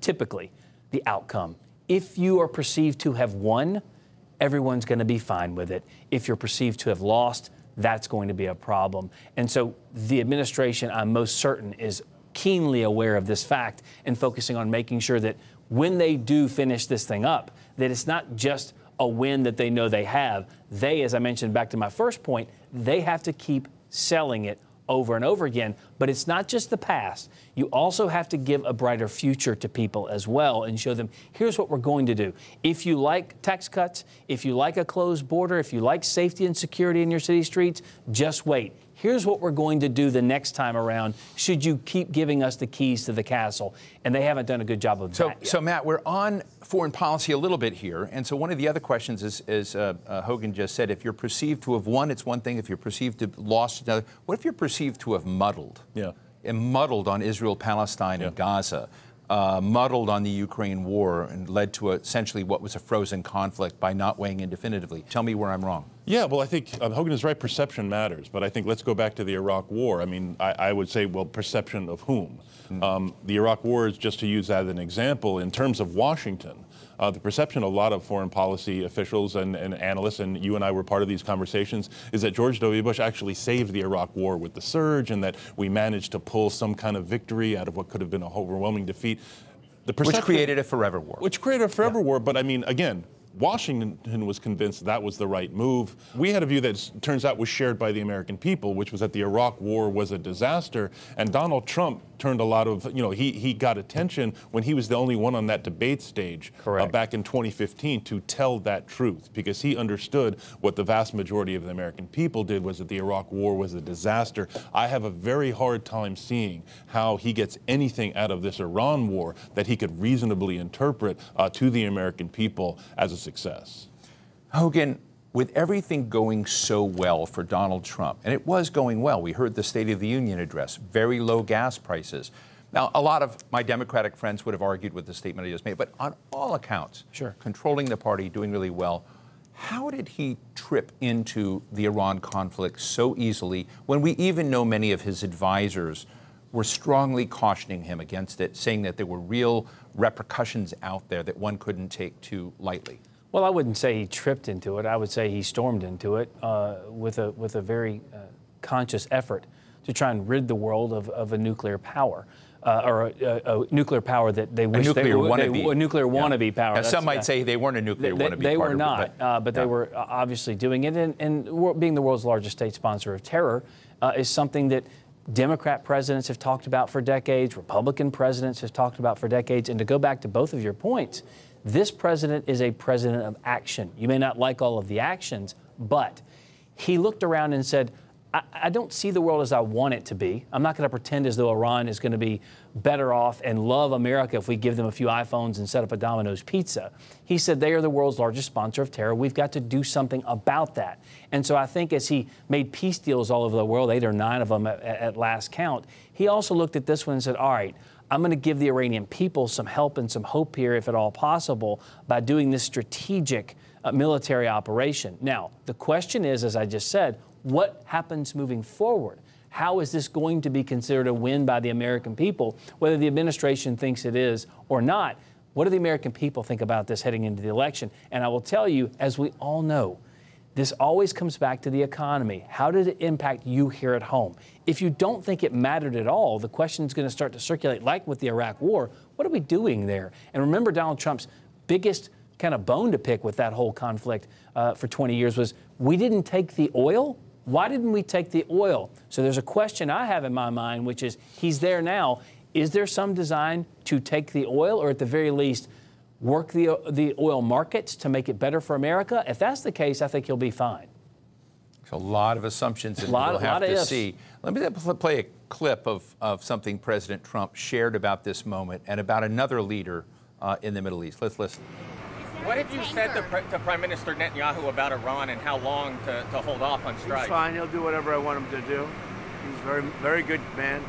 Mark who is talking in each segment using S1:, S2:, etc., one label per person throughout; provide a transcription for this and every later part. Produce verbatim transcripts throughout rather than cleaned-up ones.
S1: typically the outcome. If you are perceived to have won, everyone's going to be fine with it. If you're perceived to have lost, that's going to be a problem. And so the administration, I'm most certain, is keenly aware of this fact and focusing on making sure that when they do finish this thing up, that it's not just a win that they know they have. They, as I mentioned back to my first point, they have to keep selling it over and over again. But it's not just the past. You also have to give a brighter future to people as well and show them, here's what we're going to do. If you like tax cuts, if you like a closed border, if you like safety and security in your city streets, just wait. Here's what we're going to do the next time around should you keep giving us the keys to the castle. And they haven't done a good job of
S2: so,
S1: that yet.
S2: So, Matt, we're on foreign policy a little bit here. And so one of the other questions is, as uh, uh, Hogan just said, if you're perceived to have won, it's one thing. If you're perceived to have lost, it's another. What if you're perceived to have muddled?
S3: Yeah.
S2: And muddled on Israel, Palestine,
S3: yeah.
S2: and Gaza. Uh, muddled on the Ukraine war and led to a, essentially what was a frozen conflict by not weighing in definitively. Tell me where I'm wrong.
S3: Yeah, well, I think uh, Hogan is right. Perception matters. But I think let's go back to the Iraq War. I mean, I, I would say, well, perception of whom? Mm. Um, the Iraq War is, just to use that as an example, in terms of Washington, uh, the perception of a lot of foreign policy officials and, and analysts, and you and I were part of these conversations, is that George W. Bush actually saved the Iraq War with the surge and that we managed to pull some kind of victory out of what could have been an overwhelming defeat. The
S2: which created a forever war.
S3: Which created a forever
S2: yeah. war.
S3: But I mean, again, Washington was convinced that was the right move. We had a view that turns out was shared by the American people, which was that the Iraq War was a disaster. And Donald Trump turned a lot of, you know, he, he got attention when he was the only one on that debate stage uh, back in twenty fifteen to tell that truth, because he understood what the vast majority of the American people did, was that the Iraq War was a disaster. I have a very hard time seeing how he gets anything out of this Iran war that he could reasonably interpret uh, to the American people as a success.
S2: Hogan, with everything going so well for Donald Trump, and it was going well, we heard the State of the Union address, very low gas prices. Now, a lot of my Democratic friends would have argued with the statement I just made, but on all accounts,
S1: sure.
S2: controlling the party, doing really well, how did he trip into the Iran conflict so easily when we even know many of his advisors were strongly cautioning him against it, saying that there were real repercussions out there that one couldn't take too lightly?
S1: Well, I wouldn't say he tripped into it. I would say he stormed into it uh, with a with a very uh, conscious effort to try and rid the world of, of a nuclear power, uh, or a, a, a nuclear power that they wish
S2: nuclear
S1: they were
S2: wannabe.
S1: a nuclear
S2: yeah.
S1: wannabe power.
S2: Now, some
S1: That's,
S2: might
S1: uh,
S2: say they weren't a nuclear
S1: they,
S2: wannabe.
S1: They
S2: part
S1: were
S2: of
S1: not,
S2: it, but,
S1: uh, but
S2: yeah.
S1: they were obviously doing it, and, and being the world's largest state sponsor of terror uh, is something that Democrat presidents have talked about for decades, Republican presidents have talked about for decades. And to go back to both of your points, this president is a president of action. You may not like all of the actions, but he looked around and said, I, I don't see the world as I want it to be. I'm not going to pretend as though Iran is going to be better off and love America if we give them a few iPhones and set up a Domino's pizza. He said they are the world's largest sponsor of terror. We've got to do something about that. And so I think as he made peace deals all over the world, eight or nine of them at, at last count, he also looked at this one and said, all right, I'm going to give the Iranian people some help and some hope here, if at all possible, by doing this strategic uh, military operation. Now, the question is, as I just said, what happens moving forward? How is this going to be considered a win by the American people, whether the administration thinks it is or not? What do the American people think about this heading into the election? And I will tell you, as we all know, this always comes back to the economy. How did it impact you here at home? If you don't think it mattered at all, the question is going to start to circulate, like with the Iraq War. What are we doing there? And remember, Donald Trump's biggest kind of bone to pick with that whole conflict uh, for twenty years was, we didn't take the oil. Why didn't we take the oil? So there's a question I have in my mind, which is, he's there now. Is there some design to take the oil, or at the very least, work the, the oil markets to make it better for America? If that's the case, I think he'll be fine.
S2: It's a lot of assumptions that
S1: lot,
S2: we'll have to
S1: ifs.
S2: see. Let me play a clip of, of something President Trump shared about this moment and about another leader uh, in the Middle East. Let's listen.
S4: What have you said to, to Prime Minister Netanyahu about Iran and how long to, to hold off on strikes?
S5: He's fine. He'll do whatever I want him to do. He's a very, very good man.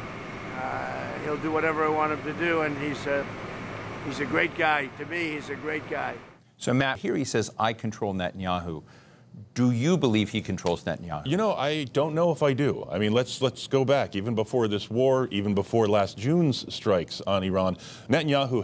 S5: Uh, he'll do whatever I want him to do, and he's a, he's a great guy. To me, he's a great guy.
S2: So, Matt, here he says, I control Netanyahu. Do you believe he controls Netanyahu?
S3: You know, I don't know if I do. I mean, let's let's go back. Even before this war, even before last June's strikes on Iran, Netanyahu